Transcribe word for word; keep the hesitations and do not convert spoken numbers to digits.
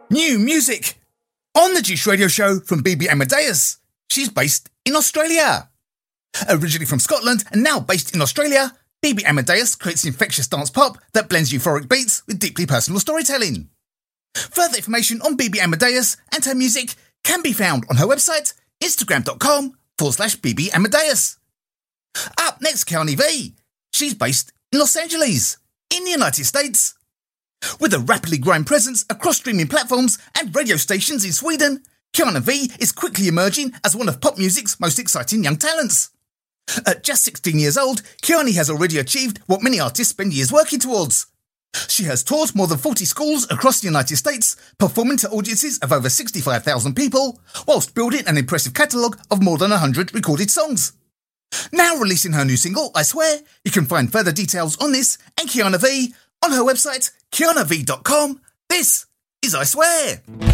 New music on the Juice Radio Show from Bibi Amadeus. She's based in Australia. Originally from Scotland and now based in Australia, Bibi Amadeus creates infectious dance pop that blends euphoric beats with deeply personal storytelling. Further information on Bibi Amadeus and her music can be found on her website, instagram.com forward slash Bibi Amadeus. Up next, Kiani V. She's based in Los Angeles, in the United States. With a rapidly growing presence across streaming platforms and radio stations in Sweden, Kiana V is quickly emerging as one of pop music's most exciting young talents. At just sixteen years old, Kiani has already achieved what many artists spend years working towards. She has toured more than forty schools across the United States, performing to audiences of over sixty-five thousand people, whilst building an impressive catalogue of more than one hundred recorded songs. Now releasing her new single, I Swear, you can find further details on this and Kiana V on her website, kiana v dot com. This is I Swear.